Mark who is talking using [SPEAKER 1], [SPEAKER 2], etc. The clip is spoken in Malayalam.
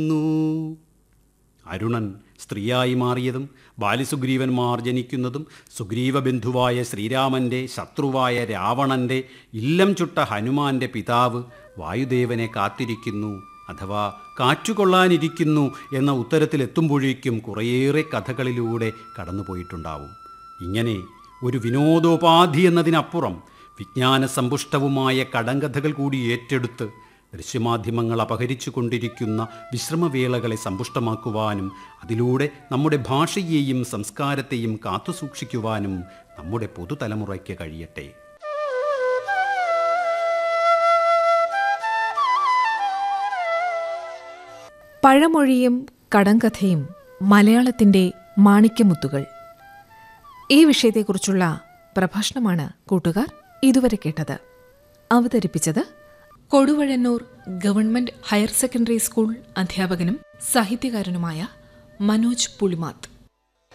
[SPEAKER 1] അരുണൻ സ്ത്രീയായി മാറിയതും ബാലിസുഗ്രീവന്മാർ ജനിക്കുന്നതും സുഗ്രീവബന്ധുവായ ശ്രീരാമൻ്റെ ശത്രുവായ രാവണൻ്റെ ഇല്ലം ചുട്ട ഹനുമാന്റെ പിതാവ് വായുദേവനെ കാത്തിരിക്കുന്നു അഥവാ കാറ്റുകൊള്ളാനിരിക്കുന്നു എന്ന ഉത്തരത്തിലെത്തുമ്പോഴേക്കും കുറേയേറെ കഥകളിലൂടെ കടന്നുപോയിട്ടുണ്ടാവും. ഇങ്ങനെ ഒരു വിനോദോപാധി എന്നതിനപ്പുറം വിജ്ഞാനസമ്പുഷ്ടവുമായ കടങ്കഥകൾ കൂടി ഏറ്റെടുത്ത് ദൃശ്യമാധ്യമങ്ങൾ അപഹരിച്ചു കൊണ്ടിരിക്കുന്ന വിശ്രമവേളകളെ സമ്പുഷ്ടമാക്കുവാനും അതിലൂടെ നമ്മുടെ ഭാഷയെയും സംസ്കാരത്തെയും കാത്തുസൂക്ഷിക്കുവാനും നമ്മുടെ പുതുതലമുറയ്ക്ക് കഴിയട്ടെ.
[SPEAKER 2] പഴമൊഴിയും കടങ്കഥയും മലയാളത്തിൻ്റെ മാണിക്യമുത്തുകൾ. ഈ വിഷയത്തെക്കുറിച്ചുള്ള പ്രഭാഷണമാണ് കൂട്ടുകാർ ഇതുവരെ കേട്ടത്. അവതരിപ്പിച്ചത് Koduvazhannoor government higher secondary school അധ്യാപകനും സാഹിത്യകാരനുമായ മനോജ് പുളിമാത്ത്.